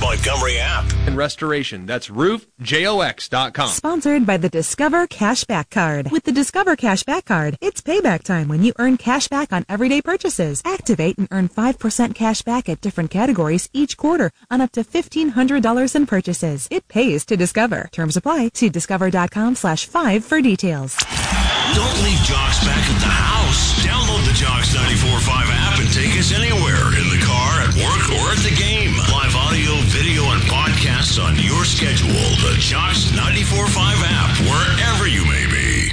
Montgomery app. And restoration. That's roofjox.com. Sponsored by the Discover Cashback Card. With the Discover Cashback Card, it's payback time when you earn cash back on everyday purchases. Activate and earn 5% cash back at different categories each quarter on up to $1,500 in purchases. It pays to Discover. Terms apply. See discover.com/5 for details. Don't leave Jocks back at the house. Download the Jocks 94.5 app and take us anywhere, in the car, at work, or at the game. Live audio, video, and podcasts on your schedule. The Jocks 94.5 app, wherever you may be.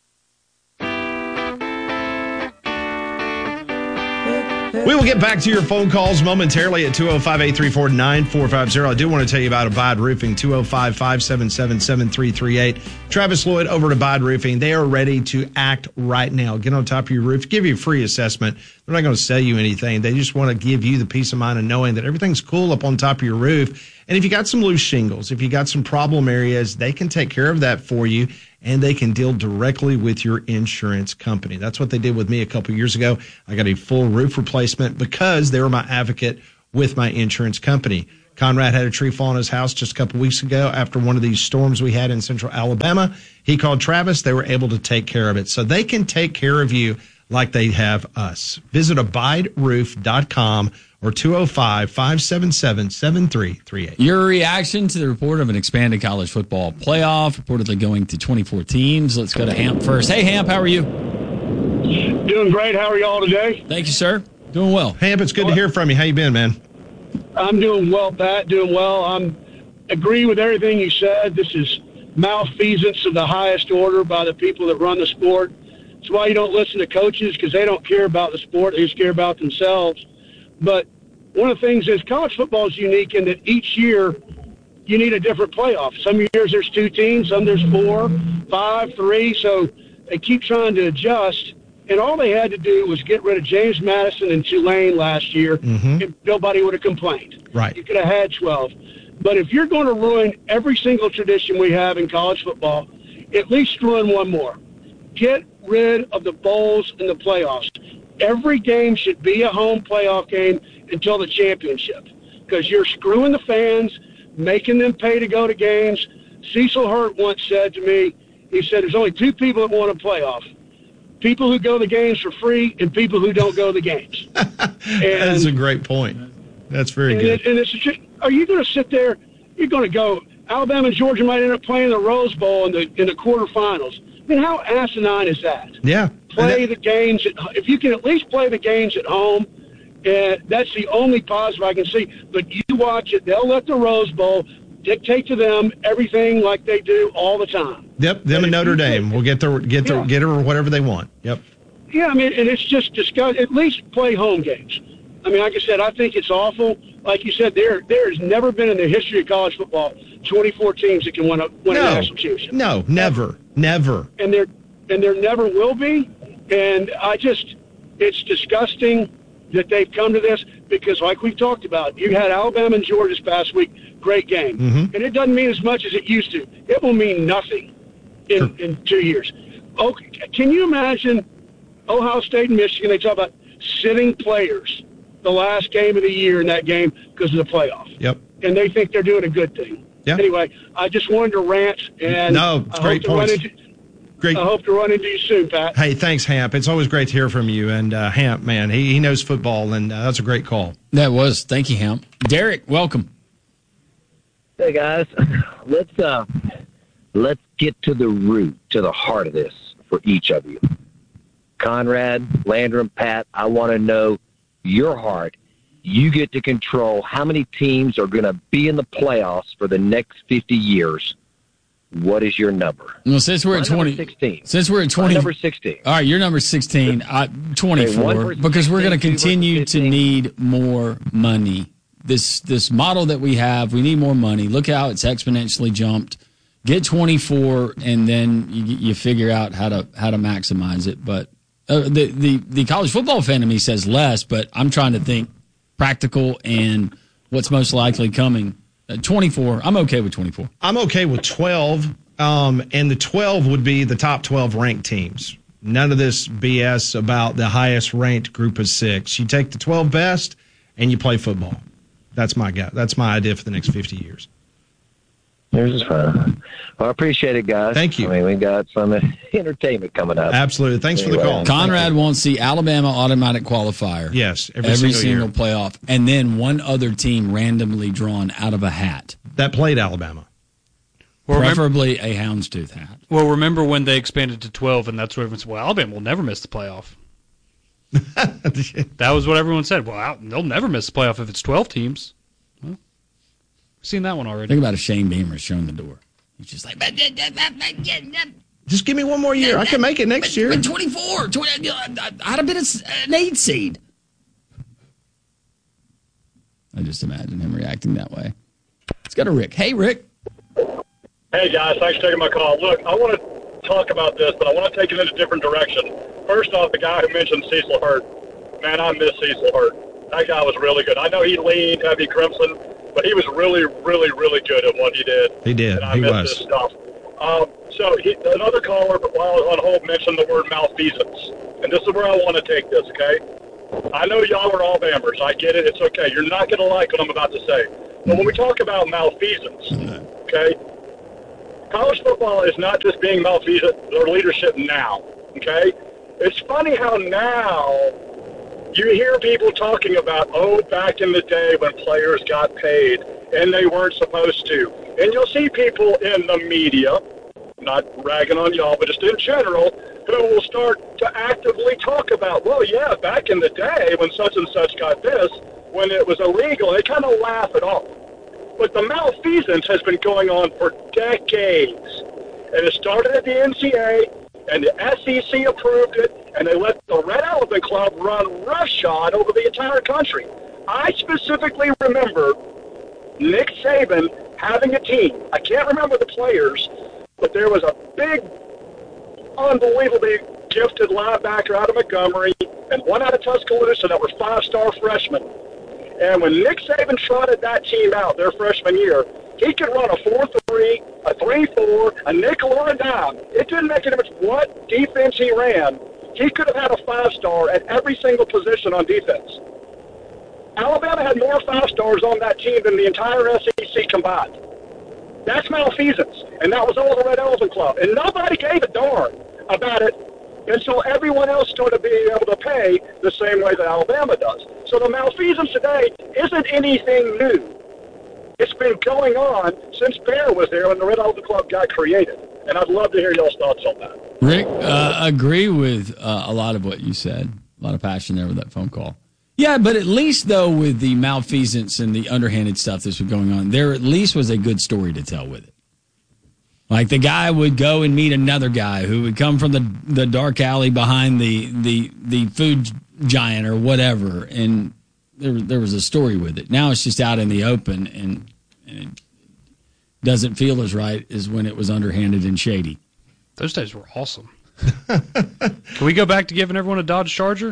We will get back to your phone calls momentarily at 205-834-9450. I do want to tell you about Abide Roofing, 205-577-7338. Travis Lloyd over at Abide Roofing. They are ready to act right now. Get on top of your roof, give you a free assessment. They're not going to sell you anything. They just want to give you the peace of mind of knowing that everything's cool up on top of your roof. And if you got some loose shingles, if you got some problem areas, they can take care of that for you, and they can deal directly with your insurance company. That's what they did with me a couple years ago. I got a full roof replacement because they were my advocate with my insurance company. Conrad had a tree fall on his house just a couple weeks ago after one of these storms we had in central Alabama. He called Travis. They were able to take care of it. So they can take care of you like they have us. Visit abideroof.com or 205-577-7338. Your reaction to the report of an expanded college football playoff, reportedly going to 24 teams. Let's go to Hamp first. Hey, Hamp, how are you? Doing great. How are y'all today? Thank you, sir. Doing well. Hamp, it's good to hear from you. How you been, man? I'm doing well, Pat. Doing well. I'm agree with everything you said. This is malfeasance of the highest order by the people that run the sport. That's why you don't listen to coaches, because they don't care about the sport. They just care about themselves. But one of the things is college football is unique in that each year you need a different playoff. Some years there's 2 teams, some there's 4, 5, 3. So they keep trying to adjust. And all they had to do was get rid of James Madison and Tulane last year, and nobody would have complained. Right. You could have had 12. But if you're going to ruin every single tradition we have in college football, at least ruin one more. Get rid of the bowls and the playoffs. Every game should be a home playoff game until the championship, because you're screwing the fans, making them pay to go to games. Cecil Hurt once said to me, he said, there's only 2 people that want a playoff. People who go to the games for free and people who don't go to the games. That's a great point. That's very good. Are you going to sit there? You're going to go, Alabama and Georgia might end up playing the Rose Bowl in the quarterfinals. I mean, how asinine is that? Yeah. Play the games. If you can at least play the games at home, that's the only positive I can see. But you watch it, they'll let the Rose Bowl dictate to them everything like they do all the time. Yep, them and Notre Dame will get her whatever they want. Yep. Yeah, I mean, and it's just disgusting. At least play home games. I mean, like I said, I think it's awful. Like you said, there has never been in the history of college football 24 teams that can win a national championship. No, never. And there never will be. And it's disgusting that they've come to this, because like we've talked about, you had Alabama and Georgia this past week, great game. And it doesn't mean as much as it used to. It will mean nothing in 2 years. Okay, can you imagine Ohio State and Michigan, they talk about sitting players the last game of the year in that game because of the playoff. Yep. And they think they're doing a good thing. Yeah. Anyway, I just wanted to rant. And no, it's great points. Great. I hope to run into you soon, Pat. Hey, thanks, Hamp. It's always great to hear from you. And Hamp, man, he knows football, and that's a great call. That was. Thank you, Hamp. Derek, welcome. Hey, guys. Let's get to the root, to the heart of this for each of you. Conrad, Landrum, Pat, I want to know your heart. You get to control how many teams are going to be in the playoffs for the next 50 years. What is your number? Well, since we're at 20, 16. Since we're at 20, number 16. All right, you're number 16. 24, because we're going to continue to need more money. This model that we have, we need more money. Look how it's exponentially jumped. Get 24, and then you figure out how to maximize it. But the college football fan in me says less, but I'm trying to think practical and what's most likely coming. 24. I'm okay with 24. I'm okay with 12. And the 12 would be the top 12 ranked teams. None of this BS about the highest ranked group of 6. You take the 12 best and you play football. That's my guy. That's my idea for the next 50 years. Yours is fine. Well, I appreciate it, guys. Thank you. I mean, we got some entertainment coming up. Absolutely. Thanks for the call. Conrad wants the Alabama automatic qualifier. Yes, every single playoff. And then one other team randomly drawn out of a hat. That played Alabama. Well, preferably a houndstooth hat. Well, remember when they expanded to 12, and that's what everyone said, well, Alabama will never miss the playoff. That was what everyone said. Well, they'll never miss the playoff if it's 12 teams. Well, we've seen that one already. Think about if Shane Beamer showing the door. He's just like, just give me one more year. I can make it next year. 24. I'd have been an 8 seed. I just imagine him reacting that way. Let's go to Rick. Hey, Rick. Hey, guys. Thanks for taking my call. Look, I want to talk about this, but I want to take it in a different direction. First off, the guy who mentioned Cecil Hurt. Man, I miss Cecil Hurt. That guy was really good. I know he leaned heavy Crimson, but he was really, really, really good at what he did. He did. And I miss this stuff. Another caller, while I was on hold, mentioned the word malfeasance. And this is where I want to take this, okay? I know y'all are all Bambers. I get it. It's okay. You're not going to like what I'm about to say. But when we talk about malfeasance, okay, college football is not just being malfeasant or leadership now, okay? It's funny how now you hear people talking about, back in the day when players got paid and they weren't supposed to. And you'll see people in the media, not ragging on y'all, but just in general, who will start to actively talk about, well, yeah, back in the day when such and such got this, when it was illegal, they kind of laugh it off. But the malfeasance has been going on for decades. And it started at the NCAA, and the SEC approved it, and they let the Red Elephant Club run roughshod over the entire country. I specifically remember Nick Saban having a team. I can't remember the players, but there was a big, unbelievably gifted linebacker out of Montgomery and one out of Tuscaloosa that were 5-star freshmen. And when Nick Saban trotted that team out their freshman year, he could run a 4-3, a 3-4, a nickel or a dime. It didn't make any difference what defense he ran. He could have had a 5-star at every single position on defense. Alabama had more 5-stars on that team than the entire SEC combined. That's malfeasance, and that was all the Red Elephant Club. And nobody gave a darn about it until everyone else started being able to pay the same way that Alabama does. So the malfeasance today isn't anything new. It's been going on since Bear was there when the Red Elephant Club got created. And I'd love to hear y'all's thoughts on that. Rick, agree with a lot of what you said. A lot of passion there with that phone call. Yeah, but at least, though, with the malfeasance and the underhanded stuff that's been going on, there at least was a good story to tell with it. Like the guy would go and meet another guy who would come from the dark alley behind the food giant or whatever, and there was a story with it. Now it's just out in the open, and it doesn't feel as right as when it was underhanded and shady. Those days were awesome. Can we go back to giving everyone a Dodge Charger?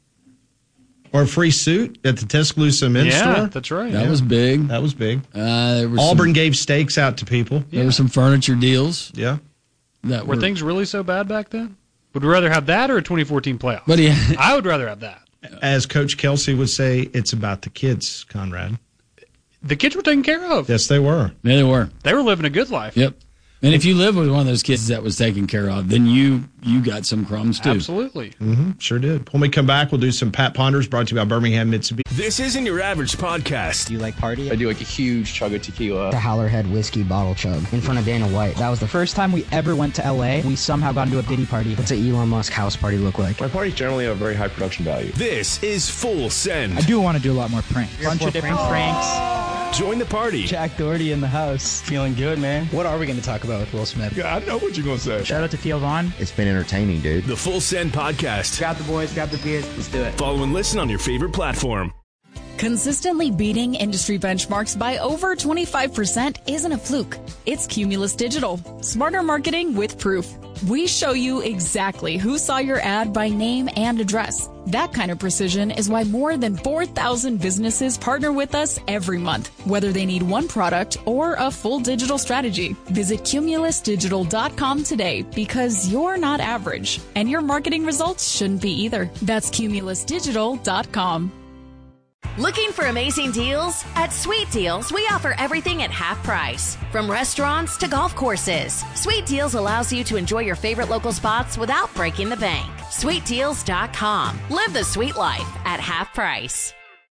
Or a free suit at the Tuscaloosa men's store. Yeah, that's right. That was big. That was big. Auburn gave steaks out to people. There were some furniture deals. Yeah. Were things really so bad back then? Would we rather have that or a 2014 playoff? But I would rather have that. As Coach Kelsey would say, it's about the kids, Conrad. The kids were taken care of. Yes, they were. Yeah, they were. They were living a good life. Yep. And if you live with one of those kids that was taken care of, then you got some crumbs too. Absolutely. Mm-hmm, sure did. When we come back, we'll do some Pat Ponders brought to you by Birmingham Mitsubishi. This isn't your average podcast. Do you like party? I do like a huge chug of tequila. The Howlerhead whiskey bottle chug in front of Dana White. That was the first time we ever went to LA. We somehow got into a Diddy party. What's an Elon Musk house party look like? My parties generally have a very high production value. This is Full Send. I do want to do a lot more pranks. Bunch of different pranks. Join the party. Jack Doherty in the house. Feeling good, man. What are we going to talk about with Will Smith? Yeah, I know what you're going to say. Shout out to Theo Vaughn. It's been entertaining, dude. The Full Send Podcast. Grab the boys, grab the beers. Let's do it. Follow and listen on your favorite platform. Consistently beating industry benchmarks by over 25% isn't a fluke. It's Cumulus Digital. Smarter marketing with proof. We show you exactly who saw your ad by name and address. That kind of precision is why more than 4,000 businesses partner with us every month, whether they need one product or a full digital strategy. Visit cumulusdigital.com today because you're not average and your marketing results shouldn't be either. That's cumulusdigital.com. Looking for amazing deals? At Sweet Deals, we offer everything at half price. From restaurants to golf courses, Sweet Deals allows you to enjoy your favorite local spots without breaking the bank. SweetDeals.com. Live the sweet life at half price.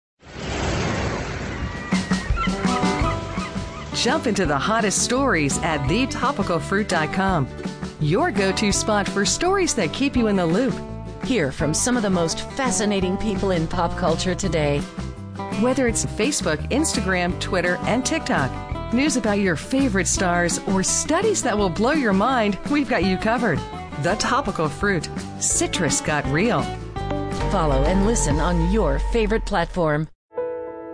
Jump into the hottest stories at thetopicalfruit.com. Your go-to spot for stories that keep you in the loop. Hear from some of the most fascinating people in pop culture today. Whether it's Facebook, Instagram, Twitter, and TikTok, news about your favorite stars, or studies that will blow your mind, we've got you covered. The Topical Fruit. Citrus got real. Follow and listen on your favorite platform.